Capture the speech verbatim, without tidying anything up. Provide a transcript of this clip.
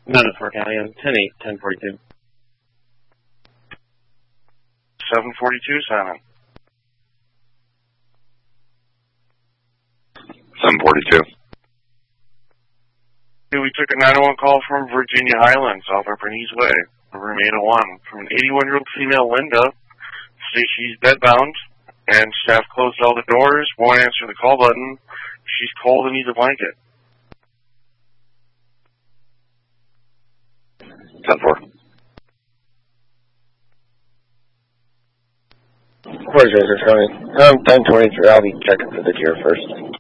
None at Park County on ten eight, ten forty-two. seven forty-two, Simon. seven forty-two. We took a nine one one call from Virginia Highlands off of Bernice Way, room eight oh one, from an eighty-one-year-old female, Linda. Say she's bedbound, and staff closed all the doors, won't answer the call button. She's cold and needs a blanket. ten four. Where's Razor County? Um, ten twenty-three. I'll be checking for the gear first.